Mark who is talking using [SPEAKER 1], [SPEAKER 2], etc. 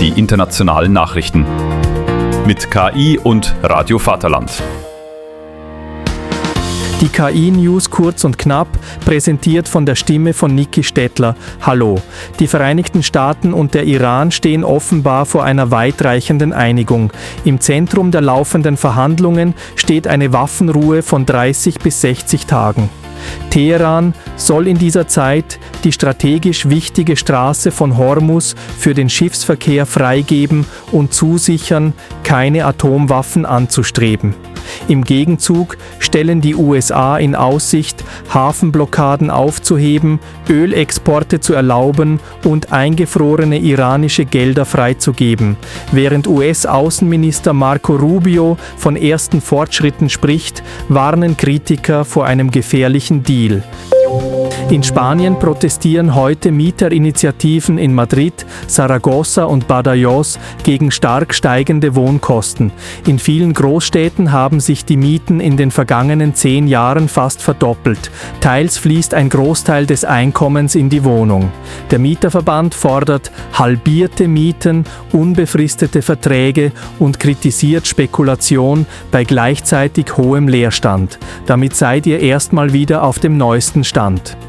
[SPEAKER 1] die internationalen Nachrichten. Mit KI und Radio Vaterland.
[SPEAKER 2] Die KI-News kurz und knapp, präsentiert von der Stimme von Niki Stettler. Hallo. Die Vereinigten Staaten und der Iran stehen offenbar vor einer weitreichenden Einigung. Im Zentrum der laufenden Verhandlungen steht eine Waffenruhe von 30 bis 60 Tagen. Teheran soll in dieser Zeit die strategisch wichtige Straße von Hormuz für den Schiffsverkehr freigeben und zusichern, keine Atomwaffen anzustreben. Im Gegenzug stellen die USA in Aussicht, Hafenblockaden aufzuheben, Ölexporte zu erlauben und eingefrorene iranische Gelder freizugeben. Während US-Außenminister Marco Rubio von ersten Fortschritten spricht, warnen Kritiker vor einem gefährlichen Deal. In Spanien protestieren heute Mieterinitiativen in Madrid, Saragossa und Badajoz gegen stark steigende Wohnkosten. In vielen Großstädten haben sich die Mieten in den vergangenen 10 Jahren fast verdoppelt. Teils fließt ein Großteil des Einkommens in die Wohnung. Der Mieterverband fordert halbierte Mieten, unbefristete Verträge und kritisiert Spekulation bei gleichzeitig hohem Leerstand. Damit seid ihr erstmal wieder auf dem neuesten Stand.